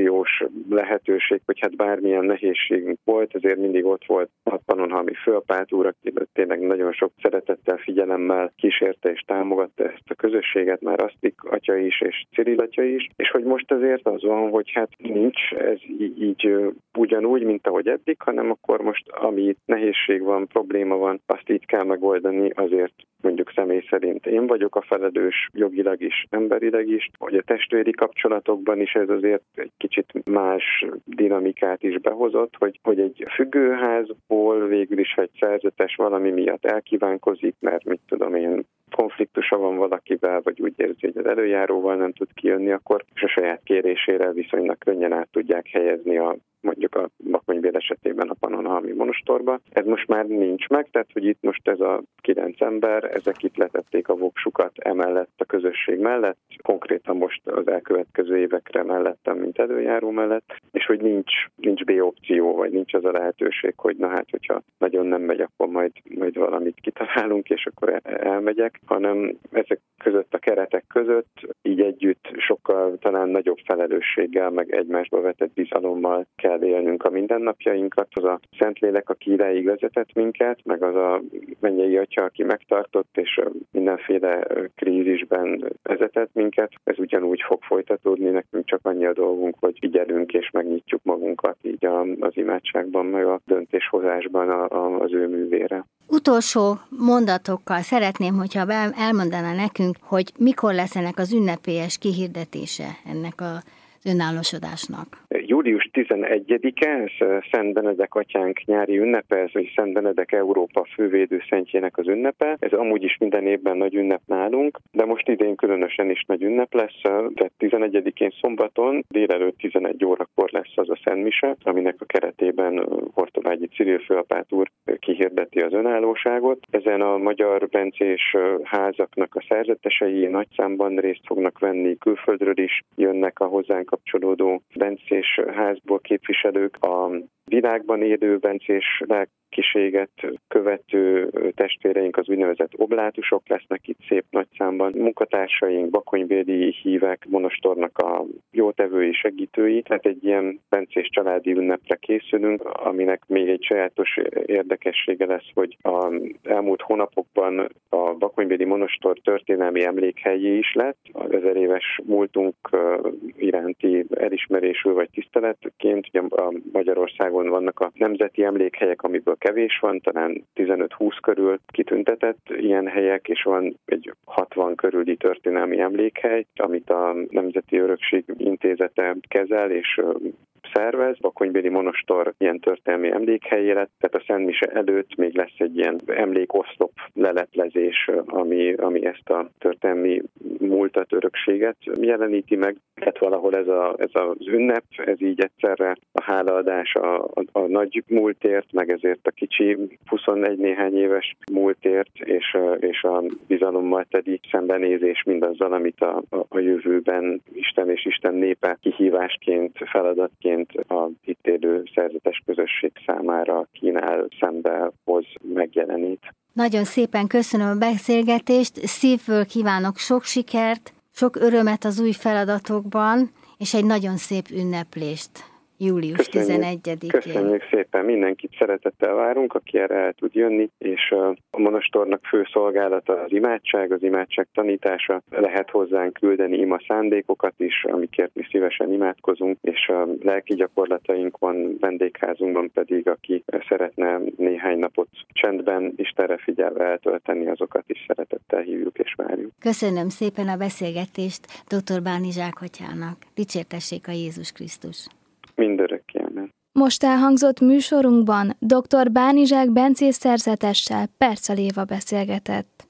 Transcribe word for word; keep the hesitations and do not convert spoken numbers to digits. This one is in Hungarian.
opciós lehetőség, hogy hát bármilyen nehézségünk volt, azért mindig ott volt a Pannonhalmi főapát úr, aki tényleg nagyon sok szeretettel, figyelemmel kísérte és támogatta ezt a közösséget, már Asztik atya is és Cirill atya is, és hogy most azért az van, hogy hát nincs ez így, így ugyanúgy, mint ahogy eddig, hanem akkor most ami nehézség van, probléma van, azt így kell megoldani, azért mondjuk személy szerint én vagyok a felelős jogilag is, emberileg is, hogy a testvéri kapcsolatokban is ez azért egy kicsit más dinamikát is behozott, hogy, hogy egy függőházból végül is egy szerzetes valami miatt elkívánkozik, mert mit tudom én, konfliktusa van valakivel, vagy úgy érzi, hogy az előjáróval nem tud kijönni, akkor és a saját kérésére viszonylag könnyen át tudják helyezni a mondjuk a Bakony esetében a Pannonhalmi monostorba. Ez most már nincs meg, tehát hogy itt most ez a kilenc ember, ezek itt letették a voksukat emellett a közösség mellett, konkrétan most az elkövetkező évekre mellettem, mint előjáró mellett, és hogy nincs, nincs B opció, vagy nincs az a lehetőség, hogy na hát, hogyha nagyon nem megy, akkor majd, majd valamit kitalálunk, és akkor elmegyek, hanem ezek között a keretek között így együtt sokkal talán nagyobb felelősséggel, meg egymásba vetett bizalommal kell élnünk a mindennapjainkat. Az a Szentlélek, aki idáig vezetett minket, meg az a mennyei atya, aki megtartott, és mindenféle krízisben vezetett minket. Ez ugyanúgy fog folytatódni, nekünk csak annyi a dolgunk, hogy figyelünk és megnyitjuk magunkat így az imádságban, meg a döntéshozásban az ő művére. Utolsó mondatokkal szeretném, hogyha elmondaná nekünk, hogy mikor lesz ennek az ünnepélyes kihirdetése ennek a önállósodásnak. július tizenegyedike, ez Szent Benedek atyánk nyári ünnepe, ez hogy Szent Benedek Európa fővédőszentjének az ünnepe. Ez amúgy is minden évben nagy ünnep nálunk, de most idén különösen is nagy ünnep lesz, tehát tizenegyedikén szombaton délelőtt tizenegy órakor lesz az a szentmise, aminek a keretében Hortobágyi Cirill főapát úr kihirdeti az önállóságot. Ezen a magyar bencés házaknak a szerzetesei nagy számban részt fognak venni, külföldről is jönnek a hozzánk kapcsolódó bencés házból képviselők, a világban élő bencés lelkiséget követő testvéreink, az úgynevezett oblátusok lesznek itt szép nagy számban, munkatársaink, bakonybéli hívek, monostornak a jótevői, segítői, tehát egy ilyen bencés családi ünnepre készülünk, aminek még egy sajátos érdekessége lesz, hogy az elmúlt hónapokban a bakonybéli monostor történelmi emlékhelyé is lett, az ezer éves múltunk iránti elismerésül vagy tiszteletként, ugye a Magyarországon vannak a nemzeti emlékhelyek, amiből kevés van, talán tizenöt-húsz körül kitüntetett ilyen helyek, és van egy hatvan körüli történelmi emlékhely, amit a Nemzeti Örökség Intézete kezel, és szervez. Bakonybéli monostor ilyen történelmi emlékhelyé lett, tehát a szentmise előtt még lesz egy ilyen emlékoszlop leleplezés, ami, ami ezt a történelmi múltat, örökséget jeleníti meg. Tehát valahol ez, a, ez az ünnep, ez így egyszerre a hálaadás a, a, a nagy múltért, meg ezért a kicsi huszonegy néhány éves múltért, és, és a bizalommal teli szembenézés mindazzal, amit a, a, a jövőben Isten és Isten népe kihívásként, feladatként a itt élő szerzetes közösség számára kínál, szembe hoz, megjelenít. Nagyon szépen köszönöm a beszélgetést, szívből kívánok sok sikert, sok örömet az új feladatokban, és egy nagyon szép ünneplést július tizenegyedikén. Köszönjük szépen, mindenkit szeretettel várunk, aki erre el tud jönni, és a monostornak fő szolgálata az imádság, az imádság tanítása. Lehet hozzánk küldeni ima szándékokat is, amikért mi szívesen imádkozunk, és a lelki gyakorlatainkon, vendégházunkban pedig, aki szeretne néhány napot csendben, Istenre figyelve eltölteni, azokat is szeretettel hívjuk és várjuk. Köszönöm szépen a beszélgetést dr. Bánizsák atyának. Dicsértessék a Jézus Krisztus! Mindörökké, amen. Most elhangzott műsorunkban dr. Bánizsák bencés szerzetessel Percel Éva beszélgetett.